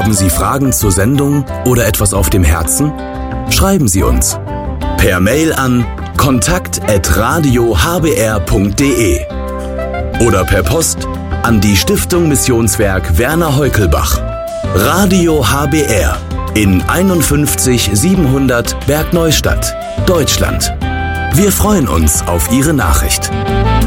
Haben Sie Fragen zur Sendung oder etwas auf dem Herzen? Schreiben Sie uns per Mail an kontakt@radiohbr.de oder per Post an die Stiftung Missionswerk Werner Heukelbach. Radio HBR in 51 700 Bergneustadt, Deutschland. Wir freuen uns auf Ihre Nachricht.